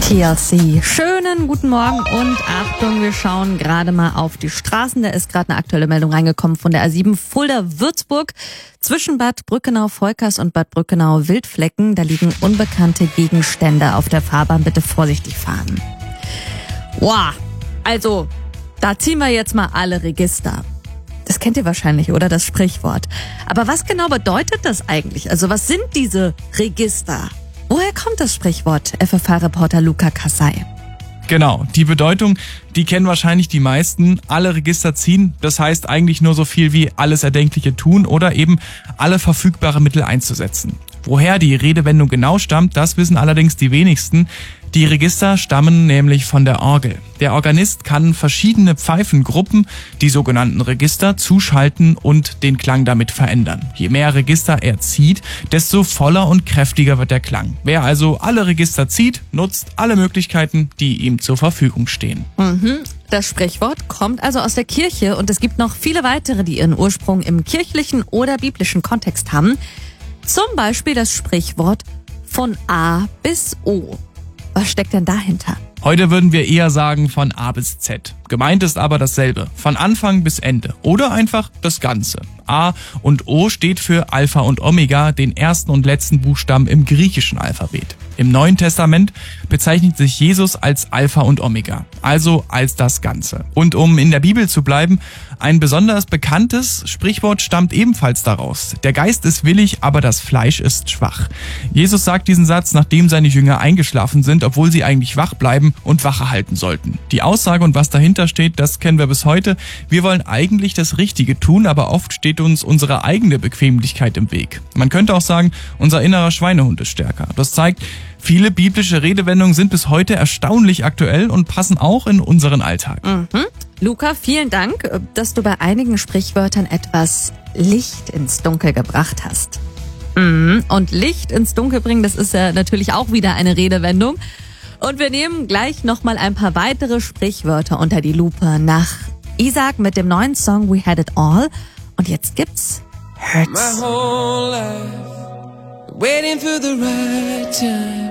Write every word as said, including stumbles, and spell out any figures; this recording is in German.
T L C. Schönen guten Morgen und Achtung, wir schauen gerade mal auf die Straßen. Da ist gerade eine aktuelle Meldung reingekommen von der A sieben Fulda-Würzburg. Zwischen Bad Brückenau-Volkers und Bad Brückenau-Wildflecken, da liegen unbekannte Gegenstände auf der Fahrbahn. Bitte vorsichtig fahren. Wow, also da ziehen wir jetzt mal alle Register. Das kennt ihr wahrscheinlich, oder? Das Sprichwort. Aber was genau bedeutet das eigentlich? Also was sind diese Register? Woher kommt das Sprichwort? F F H-Reporter Luca Kassai. Genau, die Bedeutung, die kennen wahrscheinlich die meisten. Alle Register ziehen, das heißt eigentlich nur so viel wie alles Erdenkliche tun oder eben alle verfügbare Mittel einzusetzen. Woher die Redewendung genau stammt, das wissen allerdings die wenigsten. Die Register stammen nämlich von der Orgel. Der Organist kann verschiedene Pfeifengruppen, die sogenannten Register, zuschalten und den Klang damit verändern. Je mehr Register er zieht, desto voller und kräftiger wird der Klang. Wer also alle Register zieht, nutzt alle Möglichkeiten, die ihm zur Verfügung stehen. Mhm. Das Sprichwort kommt also aus der Kirche und es gibt noch viele weitere, die ihren Ursprung im kirchlichen oder biblischen Kontext haben. Zum Beispiel das Sprichwort von A bis O. Was steckt denn dahinter? Heute würden wir eher sagen von A bis Z. Gemeint ist aber dasselbe, von Anfang bis Ende oder einfach das Ganze. A und O steht für Alpha und Omega, den ersten und letzten Buchstaben im griechischen Alphabet. Im Neuen Testament bezeichnet sich Jesus als Alpha und Omega, also als das Ganze. Und um in der Bibel zu bleiben, ein besonders bekanntes Sprichwort stammt ebenfalls daraus. Der Geist ist willig, aber das Fleisch ist schwach. Jesus sagt diesen Satz, nachdem seine Jünger eingeschlafen sind, obwohl sie eigentlich wach bleiben und Wache halten sollten. Die Aussage und was dahinter steht, das kennen wir bis heute. Wir wollen eigentlich das Richtige tun, aber oft steht uns unsere eigene Bequemlichkeit im Weg. Man könnte auch sagen, unser innerer Schweinehund ist stärker. Das zeigt, viele biblische Redewendungen sind bis heute erstaunlich aktuell und passen auch in unseren Alltag. Mhm. Luca, vielen Dank, dass du bei einigen Sprichwörtern etwas Licht ins Dunkel gebracht hast. Mhm. Und Licht ins Dunkel bringen, das ist ja natürlich auch wieder eine Redewendung. Und wir nehmen gleich nochmal ein paar weitere Sprichwörter unter die Lupe nach Isaac mit dem neuen Song We Had It All. Und jetzt gibt's Hurts. My whole life, waiting for the right time.